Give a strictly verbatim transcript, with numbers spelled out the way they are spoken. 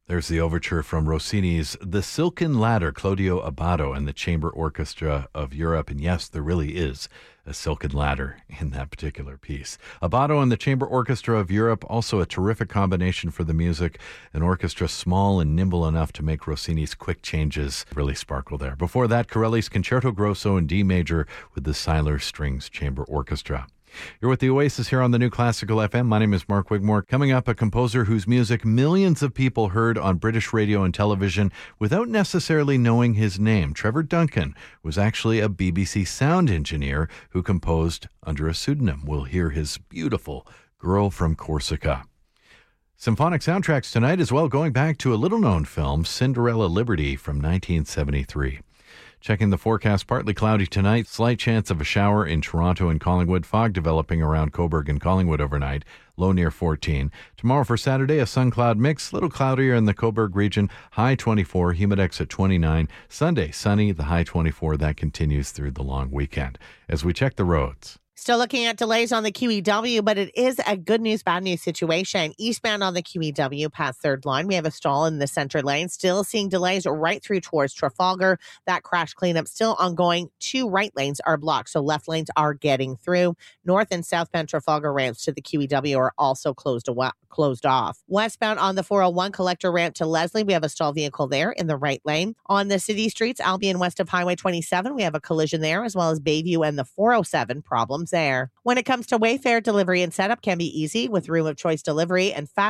There's the overture from Rossini's The Silken Ladder, Claudio Abbado and the Chamber Orchestra of Europe. And yes, there really is a silken ladder in that particular piece. Abbado and the Chamber Orchestra of Europe, also a terrific combination for the music. An orchestra small and nimble enough to make Rossini's quick changes really sparkle there. Before that, Corelli's Concerto Grosso in D major with the Seiler Strings Chamber Orchestra. You're with the Oasis here on the New Classical F M. My name is Mark Wigmore. Coming up, a composer whose music millions of people heard on British radio and television without necessarily knowing his name. Trevor Duncan was actually a B B C sound engineer who composed under a pseudonym. We'll hear his beautiful Girl from Corsica. Symphonic soundtracks tonight as well, going back to a little-known film, Cinderella Liberty from nineteen seventy-three. Checking the forecast, partly cloudy tonight. Slight chance of a shower in Toronto and Collingwood. Fog developing around Cobourg and Collingwood overnight. Low near fourteen. Tomorrow for Saturday, a sun-cloud mix. Little cloudier in the Cobourg region. High twenty-four. Humidex at twenty-nine. Sunday, sunny. The high twenty-four. That continues through the long weekend. As we check the roads. Still looking at delays on the Q E W, but it is a good news, bad news situation. Eastbound on the Q E W past third line, we have a stall in the center lane. Still seeing delays right through towards Trafalgar. That crash cleanup still ongoing. Two right lanes are blocked, so left lanes are getting through. North and southbound Trafalgar ramps to the Q E W are also closed, awa- closed off. Westbound on the four oh one collector ramp to Leslie, we have a stall vehicle there in the right lane. On the city streets, Albion west of Highway twenty-seven, we have a collision there, as well as Bayview and the four oh seven problems there. When it comes to Wayfair, delivery and setup can be easy with room of choice delivery and fast